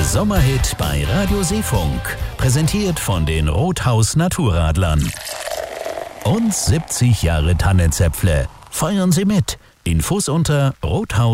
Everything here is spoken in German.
Sommerhit bei Radio Seefunk. Präsentiert von den Rothaus Naturradlern. Und 70 Jahre Tannenzäpfle. Feiern Sie mit. Infos unter rothaus